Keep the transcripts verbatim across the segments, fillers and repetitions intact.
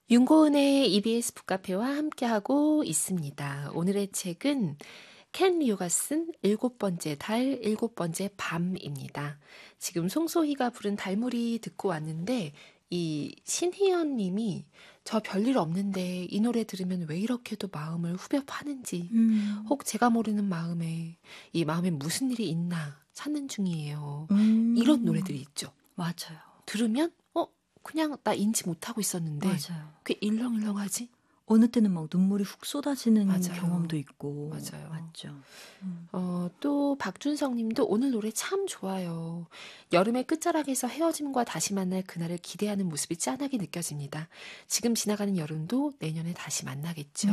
윤고은의 이비에스 북카페와 함께하고 있습니다. 오늘의 책은 켄 리오가 쓴 일곱 번째 달, 일곱 번째 밤입니다. 지금 송소희가 부른 달물이 듣고 왔는데 이 신희연 님이 저 별일 없는데 이 노래 들으면 왜 이렇게도 마음을 후벼 파는지 음, 혹 제가 모르는 마음에 이 마음에 무슨 일이 있나 찾는 중이에요. 이런 음, 노래들이 있죠. 맞아요. 들으면 어 그냥 나 인지 못하고 있었는데 맞아요. 그 일렁일렁하지? 어느 때는 막 눈물이 훅 쏟아지는 맞아요. 경험도 있고, 맞아요. 맞죠. 음, 어, 또 박준성 님도 오늘 노래 참 좋아요. 여름의 끝자락에서 헤어짐과 다시 만날 그날을 기대하는 모습이 짠하게 느껴집니다. 지금 지나가는 여름도 내년에 다시 만나겠죠.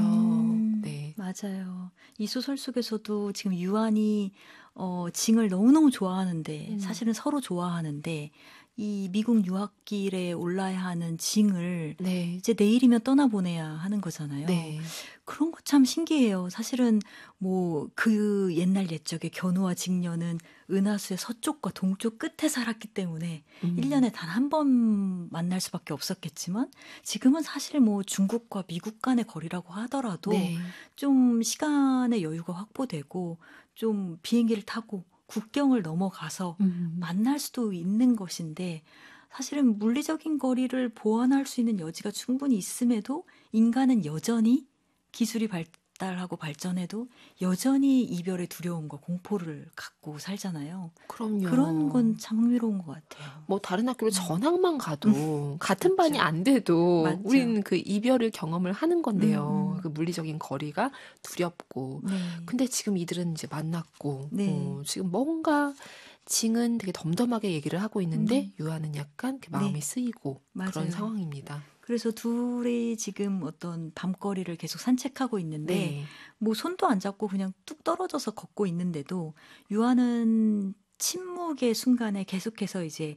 음, 네. 맞아요. 이 소설 속에서도 지금 유한이 어, 징을 너무너무 좋아하는데, 음, 사실은 서로 좋아하는데, 이 미국 유학길에 올라야 하는 징을 네. 이제 내일이면 떠나보내야 하는 거잖아요. 네. 그런 거 참 신기해요. 사실은 뭐 그 옛날 옛적의 견우와 직녀는 은하수의 서쪽과 동쪽 끝에 살았기 때문에 음, 일 년에 단 한 번 만날 수밖에 없었겠지만 지금은 사실 뭐 중국과 미국 간의 거리라고 하더라도 네. 좀 시간의 여유가 확보되고 좀 비행기를 타고 국경을 넘어가서 음, 만날 수도 있는 것인데 사실은 물리적인 거리를 보완할 수 있는 여지가 충분히 있음에도 인간은 여전히 기술이 발달하고 발전해도 여전히 이별의 두려움과 공포를 갖고 살잖아요. 그런 그럼요. 건 참 흥미로운 것 같아요. 뭐 다른 학교로 음, 전학만 가도 같은 반이 맞죠. 안 돼도 맞죠. 우리는 그 이별을 경험을 하는 음, 건데요. 그 음. 물리적인 거리가 두렵고. 네. 근데 지금 이들은 이제 만났고, 네. 어, 지금 뭔가 징은 되게 덤덤하게 얘기를 하고 있는데 음, 유아는 약간 그 마음이 네. 쓰이고 그런 맞아요. 상황입니다. 그래서 둘이 지금 어떤 밤거리를 계속 산책하고 있는데, 네. 뭐 손도 안 잡고 그냥 뚝 떨어져서 걷고 있는데도, 유아는 침묵의 순간에 계속해서 이제